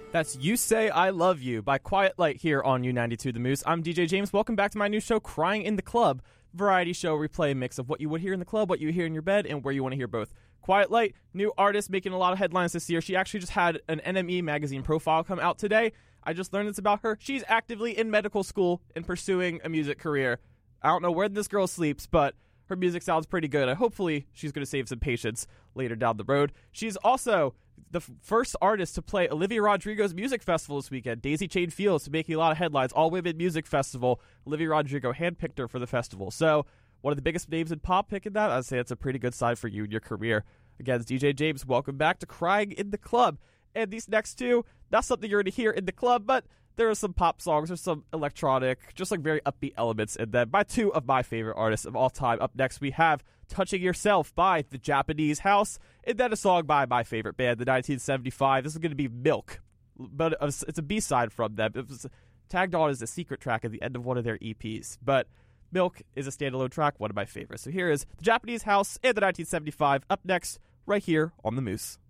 That's You Say I Love You by Quiet Light here on U92 The Moose. I'm DJ James. Welcome back to my new show, Crying in the Club. Variety show replay mix of what you would hear in the club, what you hear in your bed, and where you want to hear both. Quiet Light, new artist making a lot of headlines this year. She actually just had an NME magazine profile come out today. I just learned this about her. She's actively in medical school and pursuing a music career. I don't know where this girl sleeps, but her music sounds pretty good. Hopefully, she's going to save some patience later down the road. She's also the first artist to play Olivia Rodrigo's music festival this weekend. Daisy Chain Fields making a lot of headlines. All-women music festival. Olivia Rodrigo handpicked her for the festival. So, one of the biggest names in pop picking that. I'd say it's a pretty good sign for you and your career. Again, it's DJ James. Welcome back to Crying in the Club. And these next two, not something you're going to hear in the club, but there are some pop songs, there's some electronic, just like very upbeat elements in them by two of my favorite artists of all time. Up next, we have Touching Yourself by The Japanese House, and then a song by my favorite band, the 1975. This is going to be Milk, but it's a B-side from them. It was tagged on as a secret track at the end of one of their EPs, but Milk is a standalone track, one of my favorites. So here is The Japanese House and the 1975, up next, right here on The Moose.